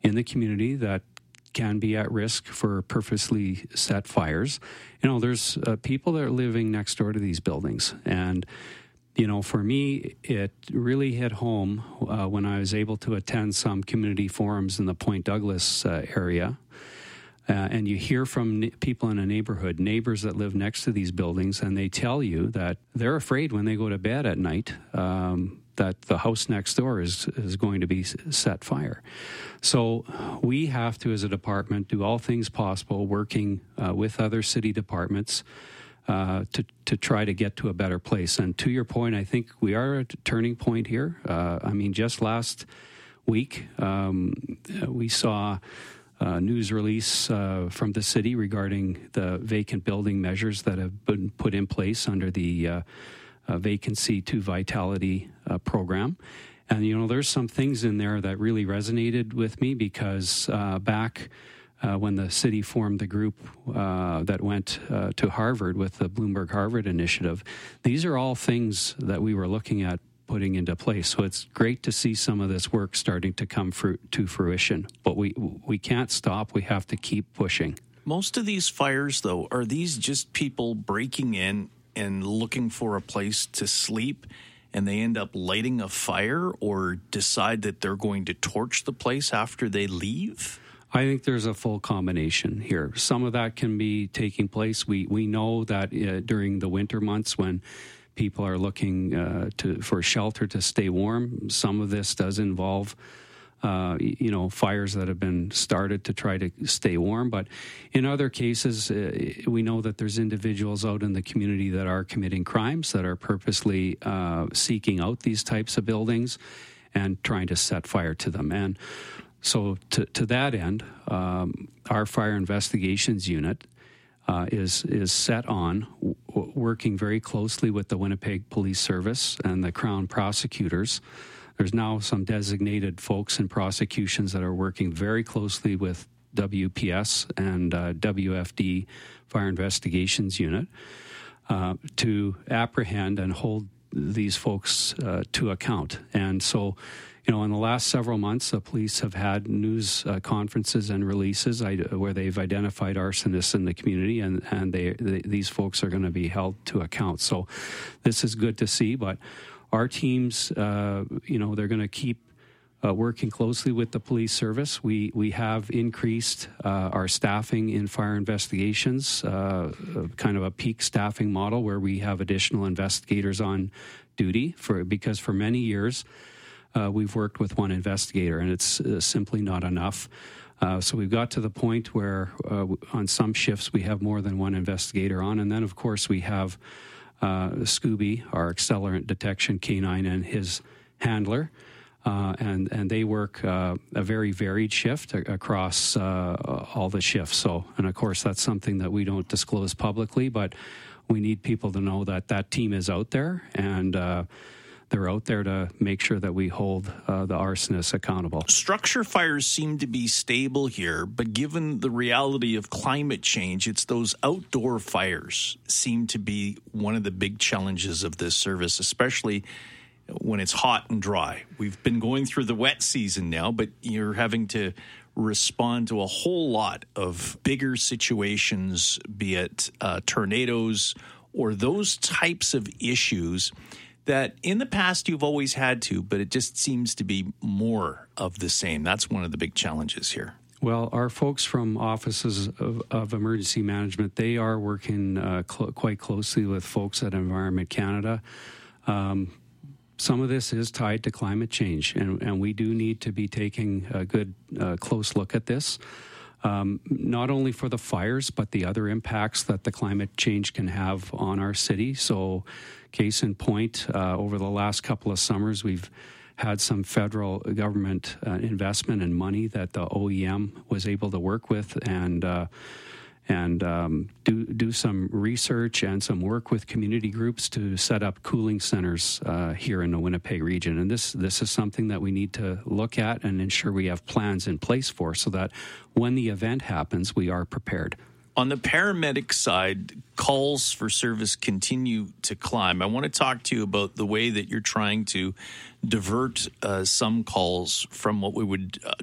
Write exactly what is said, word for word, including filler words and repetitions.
in the community that can be at risk for purposely set fires. You know, there's uh, people that are living next door to these buildings. And, you know, for me, it really hit home uh, when I was able to attend some community forums in the Point Douglas uh, area. Uh, and you hear from na- people in a neighborhood, neighbors that live next to these buildings, and they tell you that they're afraid when they go to bed at night um, that the house next door is is going to be set fire. So we have to, as a department, do all things possible, working uh, with other city departments uh, to to try to get to a better place. And to your point, I think we are at a turning point here. Uh, I mean, just last week um, we saw a news release uh, from the city regarding the vacant building measures that have been put in place under the uh, uh, Vacancy to Vitality uh, program. And, you know, there's some things in there that really resonated with me because uh, back uh, when the city formed the group uh, that went uh, to Harvard with the Bloomberg Harvard Initiative, these are all things that we were looking at putting into place. So it's great to see some of this work starting to come fru- to fruition. But we we can't stop. We have to keep pushing. Most of these fires, though, are these just people breaking in and looking for a place to sleep, and they end up lighting a fire or decide that they're going to torch the place after they leave? I think there's a full combination here. Some of that can be taking place. We we know that uh, during the winter months when people are looking uh, to for shelter to stay warm, some of this does involve Uh, you know, fires that have been started to try to stay warm. But in other cases, uh, we know that there's individuals out in the community that are committing crimes, that are purposely uh, seeking out these types of buildings and trying to set fire to them. And so to, to that end, um, our fire investigations unit uh, is, is set on w- working very closely with the Winnipeg Police Service and the Crown prosecutors. There's now some designated folks in prosecutions that are working very closely with W P S and uh, W F D Fire Investigations Unit uh, to apprehend and hold these folks uh, to account. And so, you know, in the last several months, the police have had news uh, conferences and releases I, where they've identified arsonists in the community, and, and they, they, these folks are going to be held to account. So this is good to see, but our teams, uh, you know, they're going to keep uh, working closely with the police service. We we have increased uh, our staffing in fire investigations, uh, kind of a peak staffing model where we have additional investigators on duty for because for many years uh, we've worked with one investigator, and it's uh, simply not enough. Uh, so we've got to the point where uh, on some shifts we have more than one investigator on, and then of course we have Uh, Scooby, our accelerant detection canine, and his handler, uh, and and they work uh, a very varied shift a- across uh, all the shifts. So, and of course, that's something that we don't disclose publicly, but we need people to know that that team is out there, and uh, they're out there to make sure that we hold uh, the arsonists accountable. Structure fires seem to be stable here, but given the reality of climate change, it's those outdoor fires seem to be one of the big challenges of this service, especially when it's hot and dry. We've been going through the wet season now, but you're having to respond to a whole lot of bigger situations, be it uh, tornadoes or those types of issues that in the past you've always had to, but it just seems to be more of the same. That's one of the big challenges here. Well, our folks from offices of, of emergency management, they are working uh, cl- quite closely with folks at Environment Canada. Um, some of this is tied to climate change, and, and we do need to be taking a good, uh, close look at this. Um, not only for the fires, but the other impacts that the climate change can have on our city. So, case in point, uh, over the last couple of summers, we've had some federal government uh, investment and money that the O E M was able to work with and uh, and um, do do some research and some work with community groups to set up cooling centers uh, here in the Winnipeg region. And this this is something that we need to look at and ensure we have plans in place for, so that when the event happens, we are prepared. On the paramedic side, calls for service continue to climb. I want to talk to you about the way that you're trying to divert uh, some calls from what we would uh,